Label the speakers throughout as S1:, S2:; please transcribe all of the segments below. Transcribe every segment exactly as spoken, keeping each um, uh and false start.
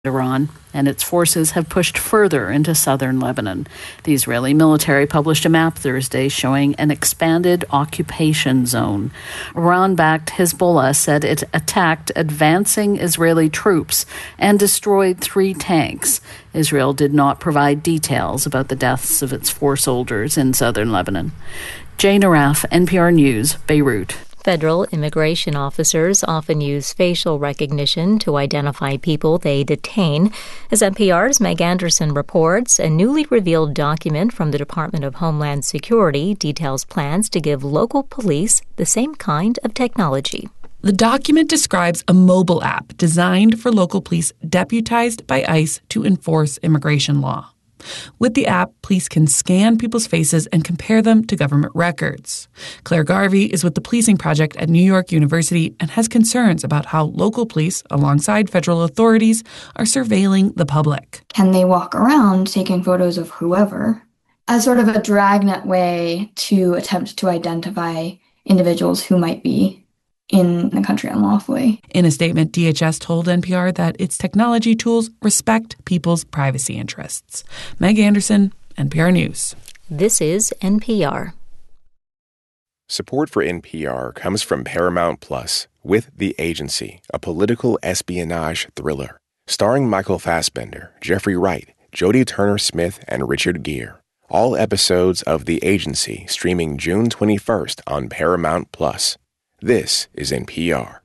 S1: Iran, and its forces have pushed further into southern Lebanon. The Israeli military published a map Thursday showing an expanded occupation zone. Iran-backed Hezbollah said it attacked advancing Israeli troops and destroyed three tanks. Israel did not provide details about the deaths of its four soldiers in southern Lebanon. Jane Araf, N P R News, Beirut.
S2: Federal immigration officers often use facial recognition to identify people they detain. As N P R's Meg Anderson reports, a newly revealed document from the Department of Homeland Security details plans to give local police the same kind of technology.
S3: The document describes a mobile app designed for local police deputized by ICE to enforce immigration law. With the app, police can scan people's faces and compare them to government records. Claire Garvey is with the Policing Project at New York University and has concerns about how local police, alongside federal authorities, are surveilling the public.
S4: Can they walk around taking photos of whoever as sort of a dragnet way to attempt to identify individuals who might be in the country unlawfully?
S3: In a statement, D H S told N P R that its technology tools respect people's privacy interests. Meg Anderson, N P R News.
S2: This is N P R.
S5: Support for N P R comes from Paramount Plus with The Agency, a political espionage thriller. Starring Michael Fassbender, Jeffrey Wright, Jodie Turner-Smith, and Richard Gere. All episodes of The Agency streaming June twenty-first on Paramount Plus. This is N P R.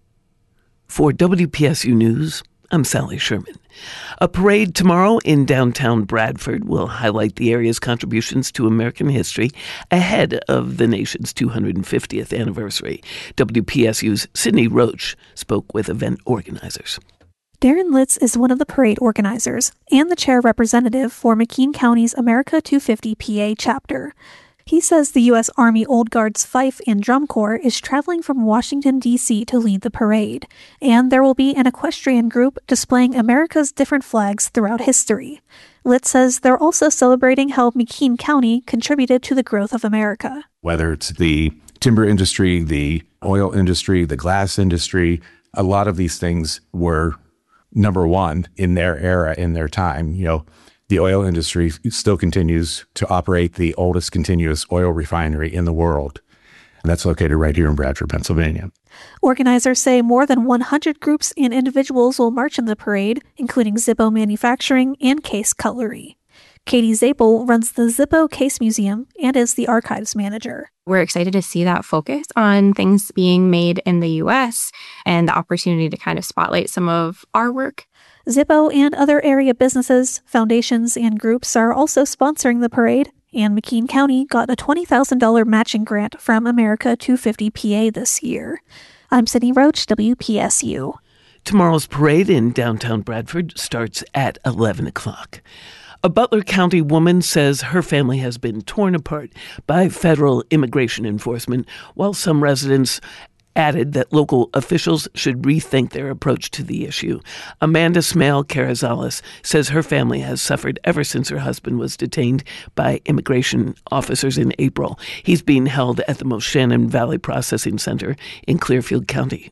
S6: For W P S U News, I'm Sally Sherman. A parade tomorrow in downtown Bradford will highlight the area's contributions to American history ahead of the nation's two hundred fiftieth anniversary. W P S U's Sydney Roach spoke with event organizers.
S7: Darren Litz is one of the parade organizers and the chair representative for McKean County's America two fifty P A chapter. He says the U S Army Old Guard's Fife and Drum Corps is traveling from Washington, D C to lead the parade, and there will be an equestrian group displaying America's different flags throughout history. Litz says they're also celebrating how McKean County contributed to the growth of America.
S8: Whether it's the timber industry, the oil industry, the glass industry, a lot of these things were number one in their era, in their time. You know, the oil industry still continues to operate the oldest continuous oil refinery in the world. And that's located right here in Bradford, Pennsylvania.
S7: Organizers say more than one hundred groups and individuals will march in the parade, including Zippo Manufacturing and Case Cutlery. Katie Zapel runs the Zippo Case Museum and is the archives manager.
S9: We're excited to see that focus on things being made in the U S and the opportunity to kind of spotlight some of our work.
S7: Zippo and other area businesses, foundations, and groups are also sponsoring the parade, and McKean County got a twenty thousand dollars matching grant from America two fifty P A this year. I'm Sydney Roach, W P S U.
S6: Tomorrow's parade in downtown Bradford starts at eleven o'clock. A Butler County woman says her family has been torn apart by federal immigration enforcement, while some residents added that local officials should rethink their approach to the issue. Amanda Smale Carrizales says her family has suffered ever since her husband was detained by immigration officers in April. He's being held at the Moshannon Valley Processing Center in Clearfield County.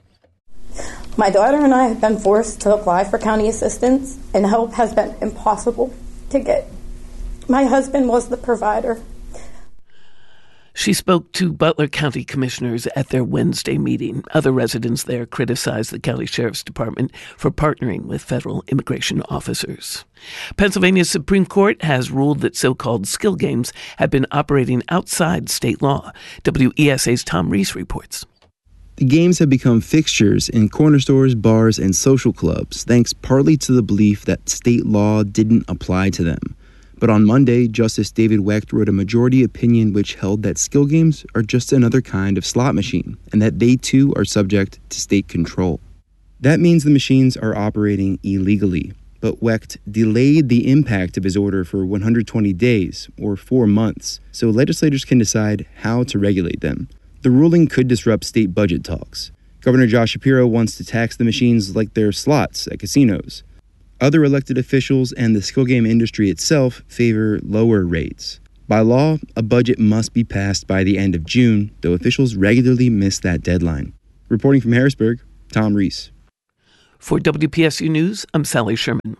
S10: My daughter and I have been forced to apply for county assistance, and help has been impossible to get. My husband was the provider.
S6: She spoke to Butler County commissioners at their Wednesday meeting. Other residents there criticized the county sheriff's department for partnering with federal immigration officers. Pennsylvania's Supreme Court has ruled that so-called skill games have been operating outside state law. W E S A's Tom Reese reports.
S11: The games have become fixtures in corner stores, bars, and social clubs, thanks partly to the belief that state law didn't apply to them. But on Monday, Justice David Wecht wrote a majority opinion which held that skill games are just another kind of slot machine, and that they too are subject to state control. That means the machines are operating illegally, but Wecht delayed the impact of his order for one hundred twenty days, or four months, so legislators can decide how to regulate them. The ruling could disrupt state budget talks. Governor Josh Shapiro wants to tax the machines like they're slots at casinos. Other elected officials and the skill game industry itself favor lower rates. By law, a budget must be passed by the end of June, though officials regularly miss that deadline. Reporting from Harrisburg, Tom Reese.
S6: For W P S U News, I'm Sally Sherman.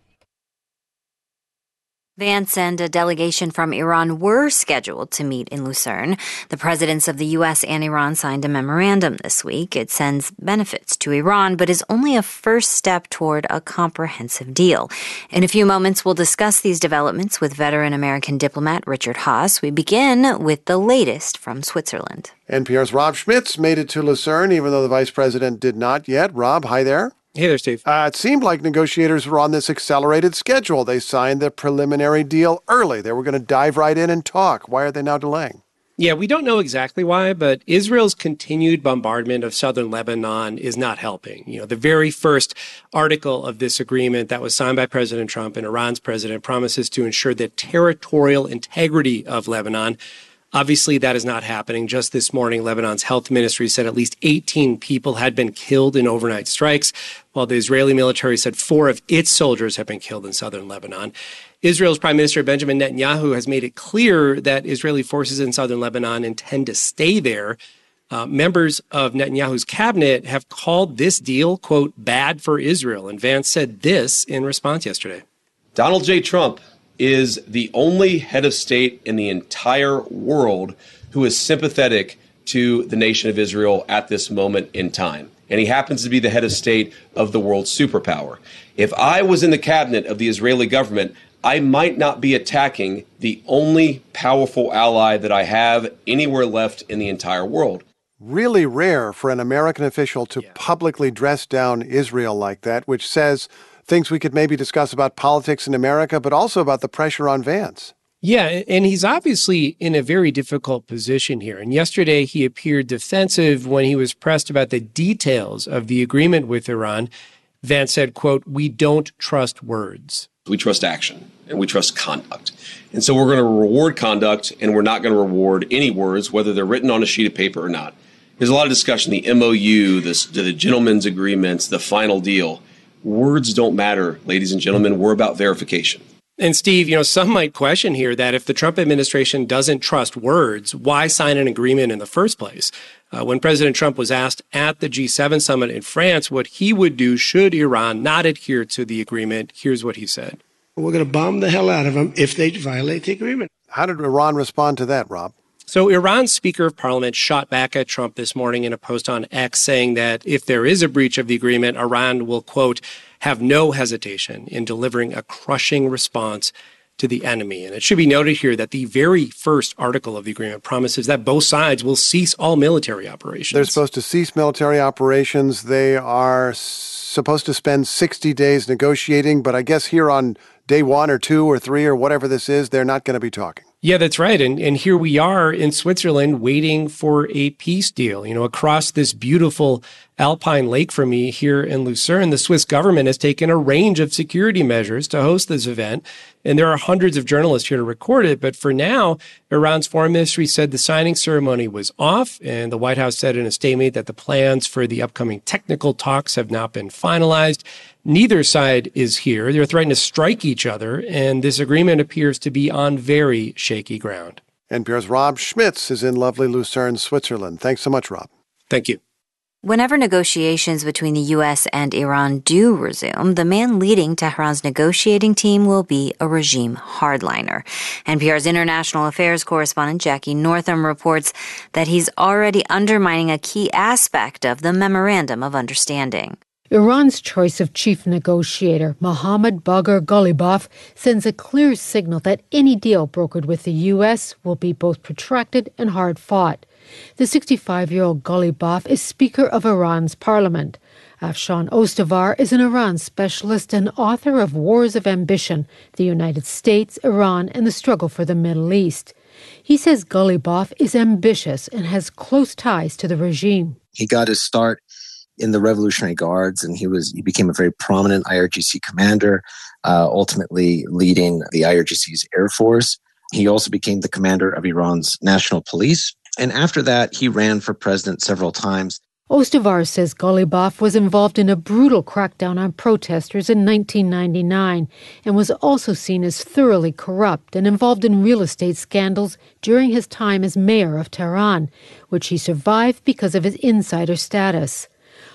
S12: Vance and a delegation from Iran were scheduled to meet in Lucerne. The presidents of the U S and Iran signed a memorandum this week. It sends benefits to Iran, but is only a first step toward a comprehensive deal. In a few moments, we'll discuss these developments with veteran American diplomat Richard Haass. We begin with the latest from Switzerland.
S13: N P R's Rob Schmitz made it to Lucerne, even though the vice president did not yet. Rob, hi there.
S14: Hey there, Steve.
S13: Uh, it seemed like negotiators were on this accelerated schedule. They signed the preliminary deal early. They were going to dive right in and talk. Why are they now delaying?
S14: Yeah, we don't know exactly why, but Israel's continued bombardment of southern Lebanon is not helping. You know, the very first article of this agreement that was signed by President Trump and Iran's president promises to ensure the territorial integrity of Lebanon. Obviously, that is not happening. Just this morning, Lebanon's health ministry said at least eighteen people had been killed in overnight strikes, while the Israeli military said four of its soldiers have been killed in southern Lebanon. Israel's Prime Minister Benjamin Netanyahu has made it clear that Israeli forces in southern Lebanon intend to stay there. Uh, members of Netanyahu's cabinet have called this deal, quote, bad for Israel. And Vance said this in response yesterday.
S15: Donald J. Trump is the only head of state in the entire world who is sympathetic to the nation of Israel at this moment in time. And he happens to be the head of state of the world's superpower. If I was in the cabinet of the Israeli government, I might not be attacking the only powerful ally that I have anywhere left in the entire world.
S13: Really rare for an American official to yeah. publicly dress down Israel like that, which says things we could maybe discuss about politics in America, but also about the pressure on Vance.
S14: Yeah, and he's obviously in a very difficult position here. And yesterday he appeared defensive when he was pressed about the details of the agreement with Iran. Vance said, quote, we don't trust words.
S15: We trust action and we trust conduct. And so we're going to reward conduct and we're not going to reward any words, whether they're written on a sheet of paper or not. There's a lot of discussion, the M O U, this, the gentleman's agreements, the final deal. Words don't matter, ladies and gentlemen. We're about verification.
S14: And Steve, you know, some might question here that if the Trump administration doesn't trust words, why sign an agreement in the first place? Uh, when President Trump was asked at the G seven summit in France what he would do should Iran not adhere to the agreement, here's what he said.
S16: We're going to bomb the hell out of them if they violate the agreement.
S13: How did Iran respond to that, Rob?
S14: So Iran's Speaker of Parliament shot back at Trump this morning in a post on X saying that if there is a breach of the agreement, Iran will, quote, have no hesitation in delivering a crushing response to the enemy. And it should be noted here that the very first article of the agreement promises that both sides will cease all military operations.
S13: They're supposed to cease military operations. They are supposed to spend sixty days negotiating, but I guess here on day one or two or three or whatever this is, they're not going to be talking.
S14: Yeah, that's right. And and here we are in Switzerland waiting for a peace deal. You know, across this beautiful alpine lake from me here in Lucerne, the Swiss government has taken a range of security measures to host this event. And there are hundreds of journalists here to record it. But for now, Iran's foreign ministry said the signing ceremony was off. And the White House said in a statement that the plans for the upcoming technical talks have not been finalized. Neither side is here. They're threatening to strike each other, and this agreement appears to be on very shaky ground.
S13: N P R's Rob Schmitz is in lovely Lucerne, Switzerland. Thanks so much, Rob.
S14: Thank you.
S12: Whenever negotiations between the U S and Iran do resume, the man leading Tehran's negotiating team will be a regime hardliner. N P R's international affairs correspondent Jackie Northam reports that he's already undermining a key aspect of the Memorandum of Understanding.
S17: Iran's choice of chief negotiator, Mohammad Bagher Ghalibaf, sends a clear signal that any deal brokered with the U S will be both protracted and hard-fought. The sixty-five-year-old Ghalibaf is Speaker of Iran's parliament. Afshan Ostavar is an Iran specialist and author of Wars of Ambition, the United States, Iran, and the Struggle for the Middle East. He says Ghalibaf is ambitious and has close ties to the regime.
S18: He got his start in the Revolutionary Guards, and he was he became a very prominent I R G C commander, uh, ultimately leading the I R G C's Air Force. He also became the commander of Iran's National Police. And after that, he ran for president several times.
S17: Ostavar says Ghalibaf was involved in a brutal crackdown on protesters in nineteen ninety-nine and was also seen as thoroughly corrupt and involved in real estate scandals during his time as mayor of Tehran, which he survived because of his insider status.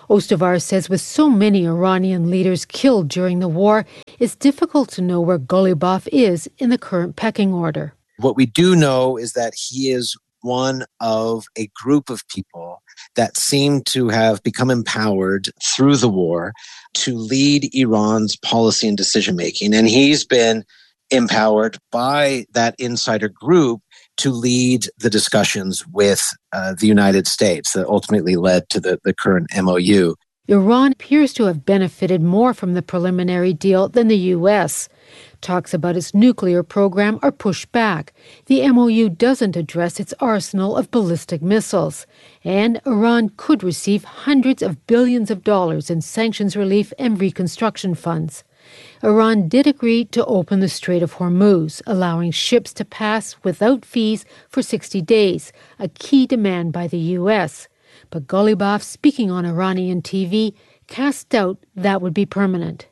S17: Ostavar says with so many Iranian leaders killed during the war, it's difficult to know where Ghalibaf is in the current pecking order.
S18: What we do know is that he is one of a group of people that seem to have become empowered through the war to lead Iran's policy and decision-making. And he's been empowered by that insider group to lead the discussions with uh, the United States that ultimately led to the, the current M O U.
S17: Iran appears to have benefited more from the preliminary deal than the U S. Talks about its nuclear program are pushed back. The M O U doesn't address its arsenal of ballistic missiles. And Iran could receive hundreds of billions of dollars in sanctions relief and reconstruction funds. Iran did agree to open the Strait of Hormuz, allowing ships to pass without fees for sixty days, a key demand by the U S. But Ghalibaf, speaking on Iranian T V, cast doubt that would be permanent.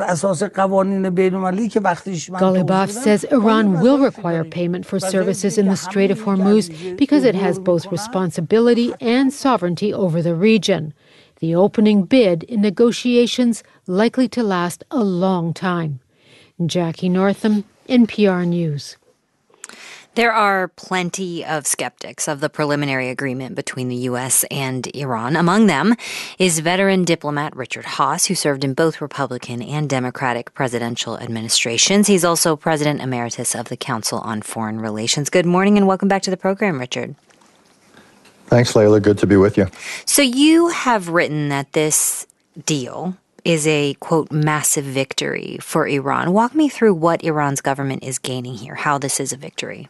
S17: Ghalibaf says Iran will require payment for services in the Strait of Hormuz because it has both responsibility and sovereignty over the region. The opening bid in negotiations likely to last a long time. Jackie Northam, N P R News.
S12: There are plenty of skeptics of the preliminary agreement between the U S and Iran. Among them is veteran diplomat Richard Haass, who served in both Republican and Democratic presidential administrations. He's also president emeritus of the Council on Foreign Relations. Good morning and welcome back to the program, Richard.
S19: Thanks, Layla. Good to be with you.
S12: So you have written that this deal is a, quote, massive victory for Iran. Walk me through what Iran's government is gaining here, how this is a victory.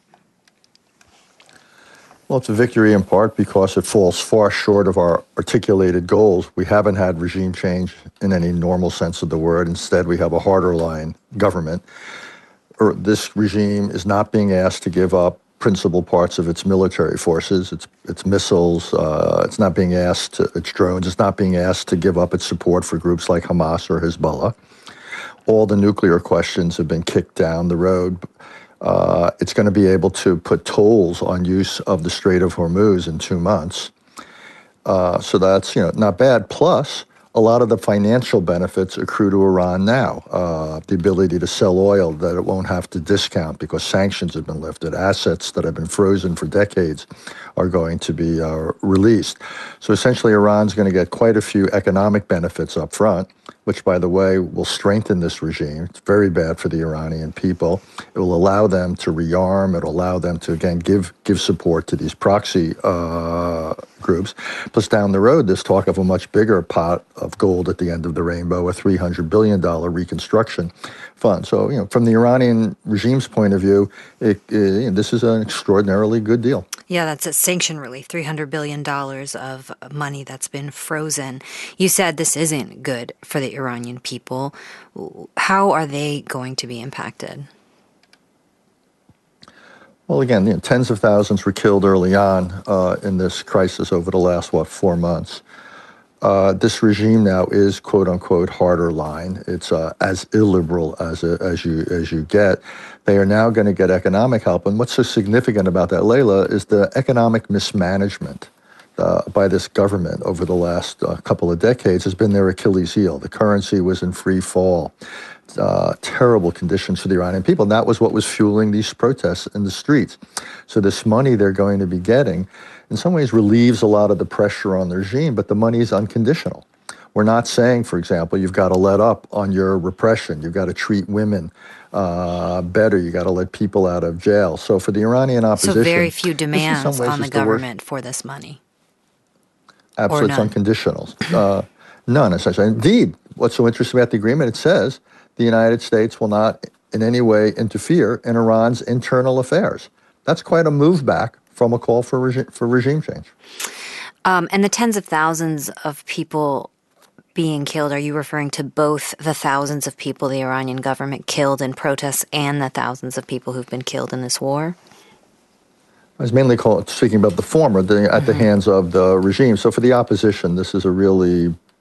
S19: Well, it's a victory in part because it falls far short of our articulated goals. We haven't had regime change in any normal sense of the word. Instead, we have a harder line government. This regime is not being asked to give up principal parts of its military forces, its its missiles. Uh, it's not being asked, to, its drones. It's not being asked to give up its support for groups like Hamas or Hezbollah. All the nuclear questions have been kicked down the road. Uh, it's going to be able to put tolls on use of the Strait of Hormuz in two months. Uh, so that's, you know, not bad. Plus, a lot of the financial benefits accrue to Iran now. Uh, the ability to sell oil that it won't have to discount because sanctions have been lifted. Assets that have been frozen for decades are going to be uh, released. So essentially, Iran's going to get quite a few economic benefits up front, which, by the way, will strengthen this regime. It's very bad for the Iranian people. It will allow them to rearm. It will allow them to, again, give give support to these proxy uh, groups. Plus, down the road, there's talk of a much bigger pot of gold at the end of the rainbow, a three hundred billion dollars reconstruction fund. So, you know, from the Iranian regime's point of view, it, it, this is an extraordinarily good deal.
S12: Yeah, that's a sanction relief, three hundred billion dollars of money that's been frozen. You said this isn't good for the Iranian people. How are they going to be impacted?
S19: Well, again, you know, tens of thousands were killed early on uh, in this crisis over the last, what, four months. Uh, this regime now is, quote unquote, harder line. It's uh, as illiberal as a, as you as you get. They are now going to get economic help. And what's so significant about that, Layla, is the economic mismanagement uh, by this government over the last uh, couple of decades has been their Achilles heel. The currency was in free fall. Uh, terrible conditions for the Iranian people. And that was what was fueling these protests in the streets. So this money they're going to be getting in some ways relieves a lot of the pressure on the regime, but the money is unconditional. We're not saying, for example, you've got to let up on your repression. You've got to treat women uh, better. You've got to let people out of jail. So for the Iranian opposition...
S12: So very few demands on the government the for this money.
S19: Absolutely, it's unconditional. Uh, none, essentially. Indeed, what's so interesting about the agreement, it says the United States will not in any way interfere in Iran's internal affairs. That's quite a move back from a call for regime, for regime change.
S12: Um, and the tens of thousands of people being killed, are you referring to both the thousands of people the Iranian government killed in protests and the thousands of people who've been killed in this war?
S19: I was mainly call, speaking about the former, the, at mm-hmm. the hands of the regime. So for the opposition, this is a really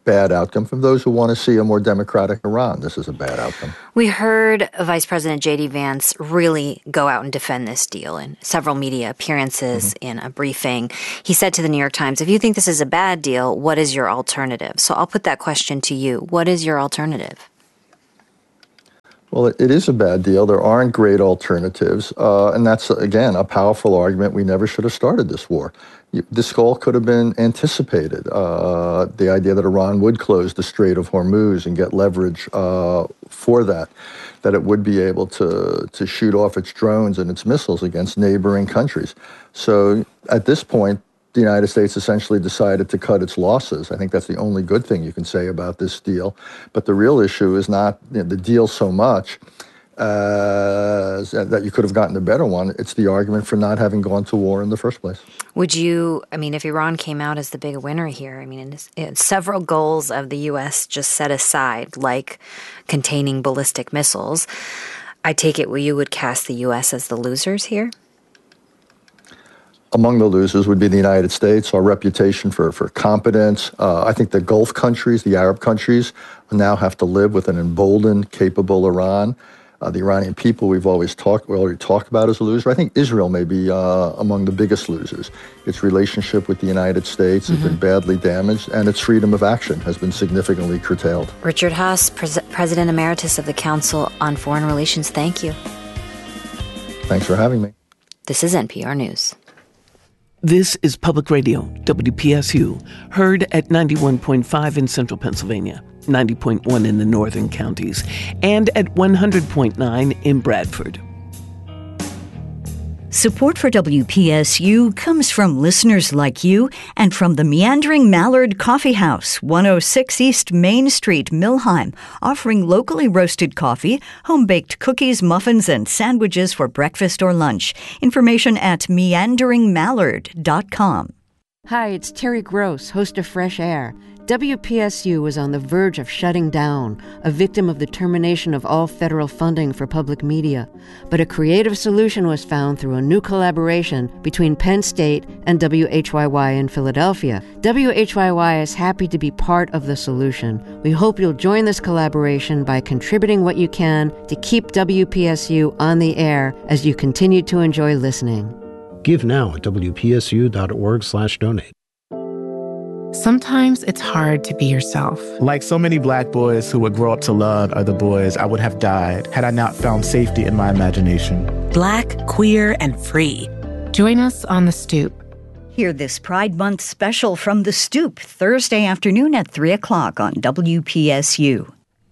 S19: bad outcome. From those who want to see a more democratic Iran, this is a bad outcome.
S12: We heard Vice President J D. Vance really go out and defend this deal in several media appearances, mm-hmm. in a briefing. He said to the New York Times, if you think this is a bad deal, what is your alternative? So I'll put that question to you. What is your alternative?
S19: Well, it is a bad deal. There aren't great alternatives. Uh, and that's, again, a powerful argument. We never should have started this war. This all could have been anticipated. Uh, the idea that Iran would close the Strait of Hormuz and get leverage uh, for that, that it would be able to, to shoot off its drones and its missiles against neighboring countries. So at this point, the United States essentially decided to cut its losses. I think that's the only good thing you can say about this deal. But the real issue is not, you know, the deal so much uh, that you could have gotten a better one. It's the argument for not having gone to war in the first place.
S12: Would you, I mean, if Iran came out as the big winner here, I mean, it's, it's several goals of the U S just set aside, like containing ballistic missiles. I take it you would cast the U S as the losers here?
S19: Among the losers would be the United States, our reputation for, for competence. Uh, I think the Gulf countries, the Arab countries, now have to live with an emboldened, capable Iran. Uh, the Iranian people we've always talked, we already talked about as a loser. I think Israel may be uh, among the biggest losers. Its relationship with the United States mm-hmm. has been badly damaged, and its freedom of action has been significantly curtailed.
S12: Richard Haass, Pres- President Emeritus of the Council on Foreign Relations, thank you.
S19: Thanks for having me.
S12: This is N P R News.
S6: This is Public Radio, W P S U, heard at ninety-one point five in central Pennsylvania, ninety point one in the northern counties, and at one hundred point nine in Bradford.
S20: Support for W P S U comes from listeners like you and from the Meandering Mallard Coffee House, one oh six East Main Street, Millheim, offering locally roasted coffee, home-baked cookies, muffins, and sandwiches for breakfast or lunch. Information at meandering mallard dot com.
S21: Hi, it's Terry Gross, host of Fresh Air. W P S U was on the verge of shutting down, a victim of the termination of all federal funding for public media. But a creative solution was found through a new collaboration between Penn State and W H Y Y in Philadelphia. W H Y Y is happy to be part of the solution. We hope you'll join this collaboration by contributing what you can to keep W P S U on the air as you continue to enjoy listening.
S22: Give now at W P S U dot org slash donate.
S23: Sometimes it's hard to be yourself.
S24: Like so many black boys who would grow up to love other boys, I would have died had I not found safety in my imagination.
S23: Black, queer, and free. Join us on The Stoop.
S20: Hear this Pride Month special from The Stoop, Thursday afternoon at three o'clock on W P S U.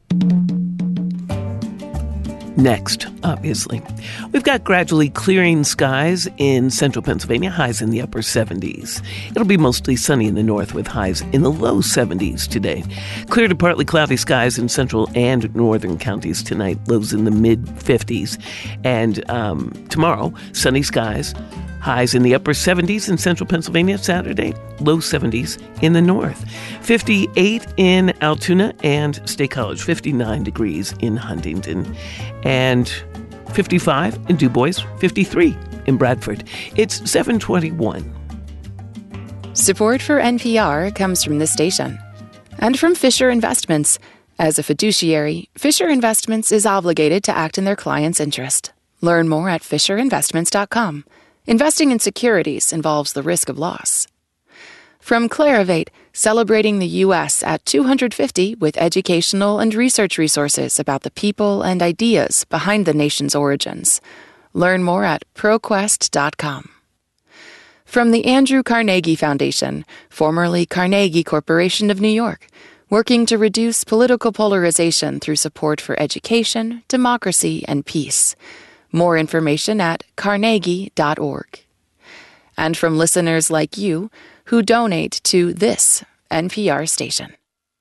S6: Next, obviously, we've got gradually clearing skies in central Pennsylvania, highs in the upper seventies. It'll be mostly sunny in the north with highs in the low seventies today. Clear to partly cloudy skies in central and northern counties tonight, lows in the mid fifties. And um, tomorrow, sunny skies, highs in the upper seventies in central Pennsylvania Saturday, low seventies in the north. fifty-eight in Altoona and State College, fifty-nine degrees in Huntington, and fifty-five in Du Bois, fifty-three in Bradford. It's seven twenty-one.
S25: Support for N P R comes from this station and from Fisher Investments. As a fiduciary, Fisher Investments is obligated to act in their client's interest. Learn more at fisher investments dot com. Investing in securities involves the risk of loss. From Clarivate, celebrating the U S at two hundred fifty with educational and research resources about the people and ideas behind the nation's origins. Learn more at proquest dot com. From the Andrew Carnegie Foundation, formerly Carnegie Corporation of New York, working to reduce political polarization through support for education, democracy, and peace. More information at carnegie dot org. And from listeners like you who donate to this N P R station.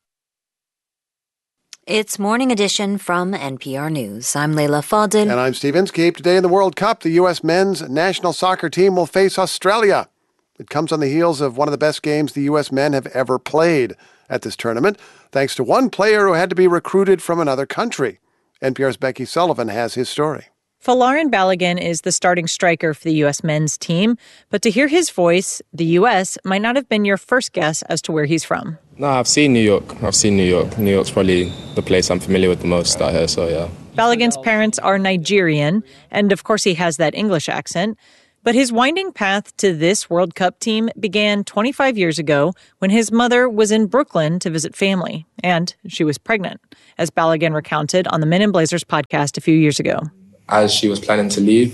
S12: It's Morning Edition from N P R News. I'm Leila Fadel.
S13: And I'm Steve Inskeep. Today in the World Cup, the U S men's national soccer team will face Australia. It comes on the heels of one of the best games the U S men have ever played at this tournament, thanks to one player who had to be recruited from another country. N P R's Becky Sullivan has his story.
S1: Folarin Balogun is the starting striker for the U S men's team, but to hear his voice, the U S might not have been your first guess as to where he's from.
S2: No, I've seen New York. I've seen New York. New York's probably the place I'm familiar with the most out here, so yeah.
S1: Balogun's parents are Nigerian, and of course he has that English accent. But his winding path to this World Cup team began twenty-five years ago when his mother was in Brooklyn to visit family, and she was pregnant, as Balogun recounted on the Men in Blazers podcast a few years ago.
S2: As she was planning to leave,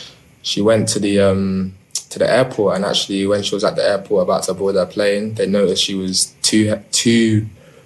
S2: she went to the um, to the airport, and actually when she was at the airport about to board her plane, they noticed she was too too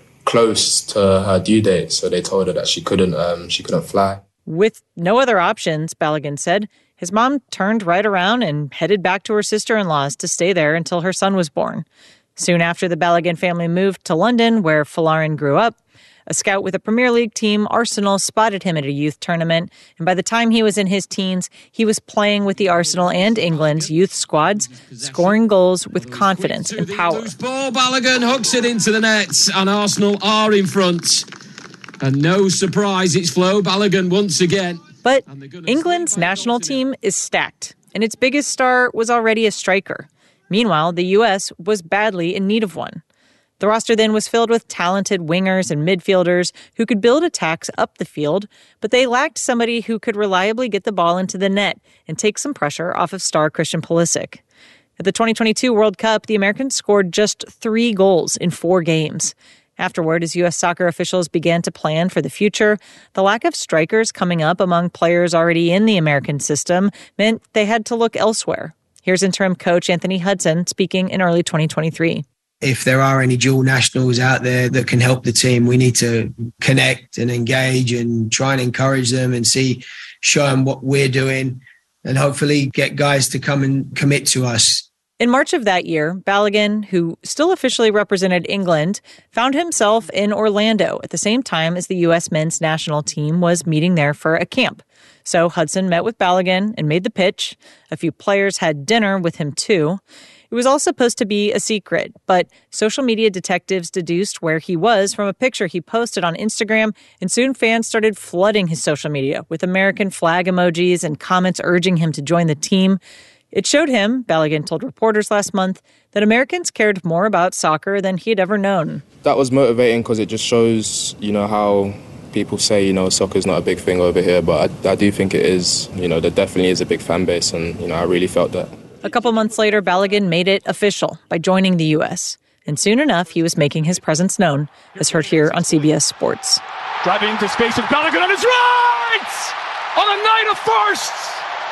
S2: close to her due date, so they told her that she couldn't um, she couldn't fly.
S1: With no other options, Balogun said, his mom turned right around and headed back to her sister-in-law's to stay there until her son was born. Soon after, the Balogun family moved to London, where Folarin grew up. A scout with a Premier League team, Arsenal, spotted him at a youth tournament, and by the time he was in his teens, he was playing with the Arsenal and England's youth squads, scoring goals with confidence and power.
S3: Ball, Balogun hooks it into the net, and Arsenal are in front. And no surprise, it's Flo Balogun once again.
S1: But England's national team is stacked, and its biggest star was already a striker. Meanwhile, the U S was badly in need of one. The roster then was filled with talented wingers and midfielders who could build attacks up the field, but they lacked somebody who could reliably get the ball into the net and take some pressure off of star Christian Pulisic. At the twenty twenty-two World Cup, the Americans scored just three goals in four games. Afterward, as U S soccer officials began to plan for the future, the lack of strikers coming up among players already in the American system meant they had to look elsewhere. Here's interim coach Anthony Hudson speaking in early twenty twenty-three.
S4: If there are any dual nationals out there that can help the team, we need to connect and engage and try and encourage them and see, show them what we're doing and hopefully get guys to come and commit to us.
S1: In March of that year, Balogun, who still officially represented England, found himself in Orlando at the same time as the U S men's national team was meeting there for a camp. So Hudson met with Balogun and made the pitch. A few players had dinner with him too. It was all supposed to be a secret, but social media detectives deduced where he was from a picture he posted on Instagram, and soon fans started flooding his social media with American flag emojis and comments urging him to join the team. It showed him, Balogun told reporters last month, that Americans cared more about soccer than he had ever known.
S2: That was motivating because it just shows, you know, how people say, you know, soccer's not a big thing over here, but I, I do think it is. You know, there definitely is a big fan base, and, you know, I really felt that.
S1: A couple months later, Balogun made it official by joining the U S. And soon enough, he was making his presence known, as heard here on C B S Sports.
S5: Driving into space with Balogun on his right! On a night of firsts!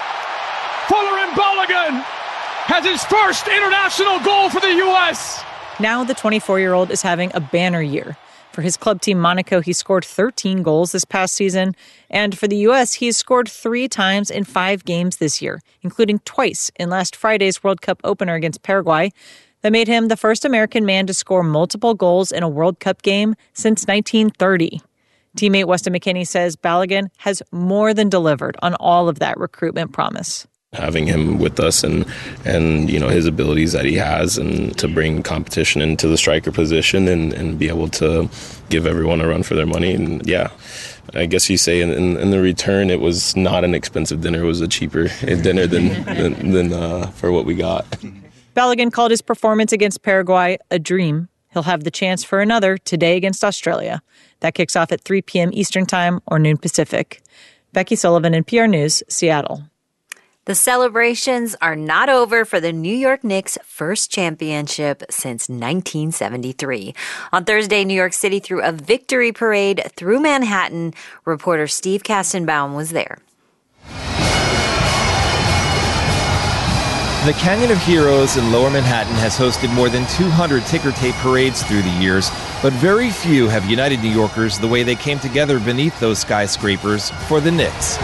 S5: Folarin Balogun has his first international goal for the U S.
S1: Now the twenty-four-year-old is having a banner year. For his club team Monaco, he scored thirteen goals this past season. And for the U S, he's scored three times in five games this year, including twice in last Friday's World Cup opener against Paraguay. That made him the first American man to score multiple goals in a World Cup game since nineteen thirty. Teammate Weston McKennie says Balogun has more than delivered on all of that recruitment promise.
S26: Having him with us and, and you know, his abilities that he has, and to bring competition into the striker position and, and be able to give everyone a run for their money. And yeah, I guess you say in, in, in the return, it was not an expensive dinner. It was a cheaper dinner than, than, than uh, for what we got.
S1: Balogun called his performance against Paraguay a dream. He'll have the chance for another today against Australia. That kicks off at three p.m. Eastern Time or noon Pacific. Becky Sullivan, N P R News, Seattle.
S12: The celebrations are not over for the New York Knicks' first championship since nineteen seventy-three. On Thursday, New York City threw a victory parade through Manhattan. Reporter Steve Kastenbaum was there.
S27: The Canyon of Heroes in Lower Manhattan has hosted more than two hundred ticker tape parades through the years, but very few have united New Yorkers the way they came together beneath those skyscrapers for the Knicks.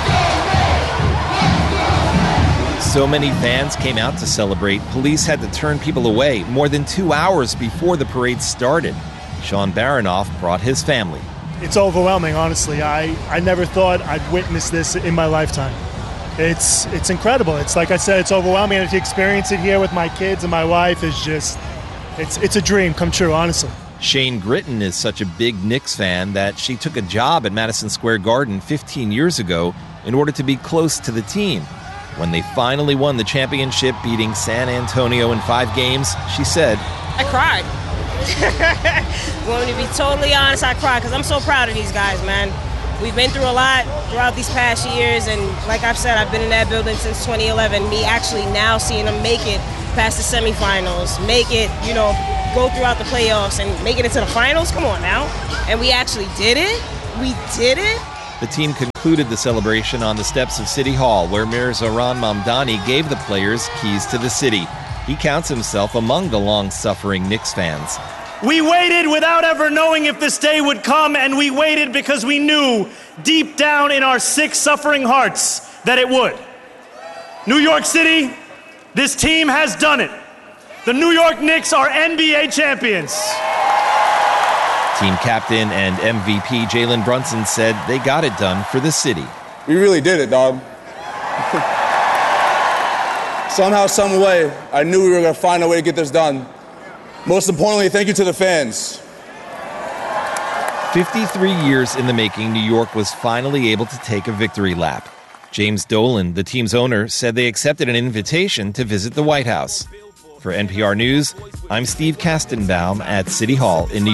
S27: So many fans came out to celebrate, police had to turn people away more than two hours before the parade started. Sean Baronoff brought his family.
S28: It's overwhelming, honestly. I, I never thought I'd witness this in my lifetime. It's it's incredible. It's like I said, it's overwhelming. And to experience it here with my kids and my wife is just, it's it's a dream come true, honestly.
S27: Shane Gritton is such a big Knicks fan that she took a job at Madison Square Garden fifteen years ago in order to be close to the team. When they finally won the championship, beating San Antonio in five games, she said,
S7: I cried. Want me to be totally honest, I cried because I'm so proud of these guys, man. We've been through a lot throughout these past years, and like I've said, I've been in that building since twenty eleven. Me actually now seeing them make it past the semifinals, make it, you know, go throughout the playoffs and make it into the finals. Come on now. And we actually did it. We did it.
S27: The team concluded the celebration on the steps of City Hall, where Mir Zoran Mamdani gave the players keys to the city. He counts himself among the long-suffering Knicks fans.
S8: We waited without ever knowing if this day would come, and we waited because we knew deep down in our sick, suffering hearts that it would. New York City, this team has done it. The New York Knicks are N B A champions.
S27: Team captain and M V P Jalen Brunson said they got it done for the city.
S9: We really did it, dog. Somehow, some way, I knew we were going to find a way to get this done. Most importantly, thank you to the fans.
S27: fifty-three years in the making, New York was finally able to take a victory lap. James Dolan, the team's owner, said they accepted an invitation to visit the White House. For N P R News, I'm Steve Kastenbaum at City Hall in New York.